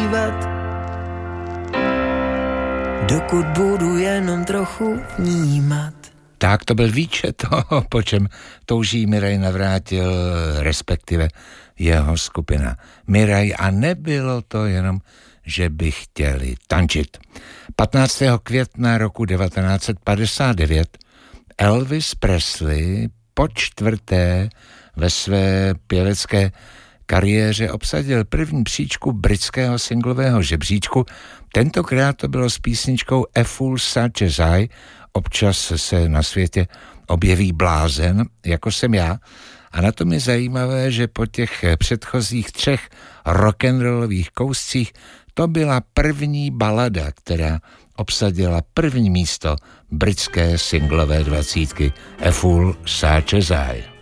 zpívat, dokud budu jenom trochu vnímat. Tak to byl výčet toho, po čem touží Miraj Navrátil, respektive jeho skupina Miraj, a nebylo to jenom, že by chtěli tančit. 15. května roku 1959 Elvis Presley po čtvrté ve své pěvecké kariéře obsadil první příčku britského singlového žebříčku. Tentokrát to bylo s písničkou A Fool Such as I. Občas se na světě objeví blázen, jako jsem já. A na tom je zajímavé, že po těch předchozích 3 rock'n'rollových kouscích to byla první balada, která obsadila první místo britské singlové 20 A Fool Such as I.